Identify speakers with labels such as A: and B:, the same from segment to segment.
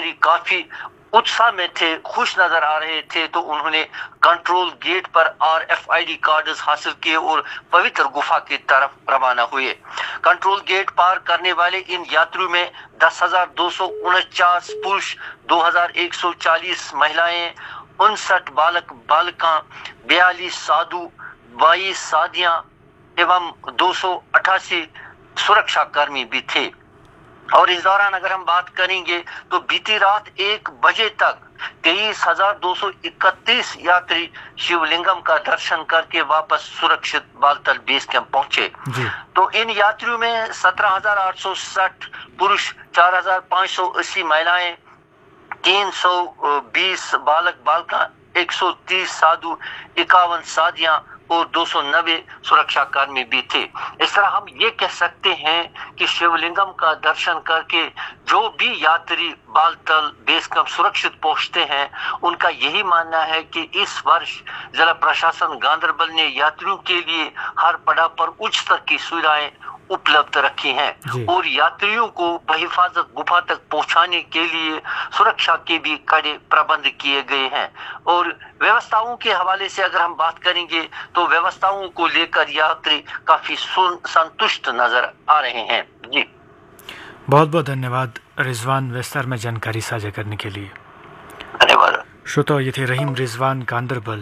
A: यात्री काफी उत्साह में थे, खुश नजर आ रहे थे, तो उन्होंने कंट्रोल गेट पर RFID कार्ड हासिल किए और पवित्र गुफा की तरफ रवाना हुए। कंट्रोल गेट पार करने वाले इन यात्रियों में 10,249 पुरुष, 2,140 महिलाएं, 59 बालक बालिका, 42 साधु, 22 साधियां एवं 288 सुरक्षा कर्मी भी थे। और इस दौरान अगर हम बात करेंगे तो बीती रात 1 बजे तक 23,231 यात्री शिवलिंगम का दर्शन करके वापस सुरक्षित बालतल बेस कैंप पहुंचे। तो इन यात्रियों में 17,860 पुरुष, 4,580 महिलाएं, 320 बालक बालिका, 130 साधु, 51 साधियां और 290 सुरक्षा कर्मी भी थे। इस तरह हम ये कह सकते हैं कि शिवलिंगम का दर्शन करके जो भी यात्री बालतल बेस कैंप सुरक्षित पहुंचते हैं, उनका यही मानना है कि इस वर्ष जिला प्रशासन गांधरबल ने यात्रियों के लिए हर पड़ाव पर उच्च स्तर की सुविधाएं उपलब्ध रखी हैं और यात्रियों को बहिफाजत गुफा तक पहुंचाने के लिए सुरक्षा के भी कड़े प्रबंध किए गए हैं। और व्यवस्थाओं के हवाले से अगर हम बात करेंगे तो व्यवस्थाओं को लेकर यात्री काफी संतुष्ट नजर आ रहे हैं। जी,
B: बहुत बहुत धन्यवाद रिजवान, विस्तार में जानकारी साझा करने के लिए।
A: धन्यवाद।
B: श्रोताओ, ये थे रहीम रिजवान गांधरबल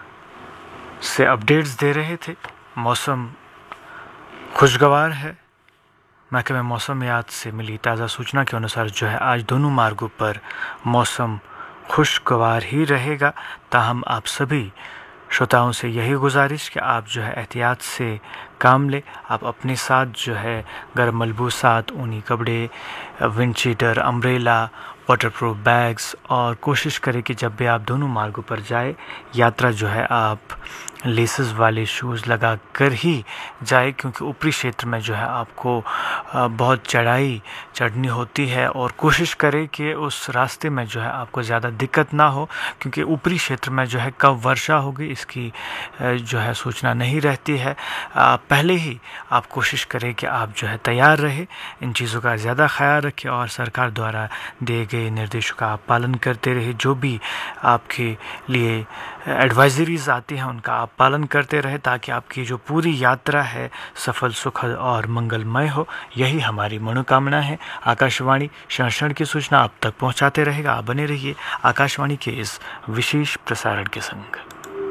B: से अपडेट्स दे रहे थे। मौसम खुशगवार है। महकमे मौसमियात से मिली ताज़ा सूचना के अनुसार जो है आज दोनों मार्गों पर मौसम खुशगवार ही रहेगा। ताहम आप सभी श्रोताओं से यही गुजारिश कि आप जो है एहतियात से काम लें। आप अपने साथ जो है गर्म मलबूसात, ऊनी कपड़े, wind cheater, umbrella, waterproof bags, और कोशिश करें कि जब भी आप दोनों मार्गों पर जाए यात्रा जो है आप लेसेस वाले शूज़ लगा कर ही जाए, क्योंकि ऊपरी क्षेत्र में जो है आपको बहुत चढ़ाई चढ़नी होती है। और कोशिश करें कि उस रास्ते में जो है आपको ज़्यादा दिक्कत ना हो, क्योंकि ऊपरी क्षेत्र में जो है कब वर्षा होगी इसकी जो है सूचना नहीं रहती है। पहले ही आप कोशिश करें कि आप जो है तैयार रहे, इन चीज़ों का ज़्यादा ख्याल रखें और सरकार द्वारा दिए गए निर्देशों का आप पालन करते रहे। जो भी आपके लिए एडवाइजरीज आती हैं उनका आप पालन करते रहे, ताकि आपकी जो पूरी यात्रा है सफल, सुखद और मंगलमय हो। यही हमारी मनोकामना है। आकाशवाणी क्षण क्षण की सूचना आप तक पहुंचाते रहेगा। आप बने रहिए आकाशवाणी के इस विशेष प्रसारण के संग।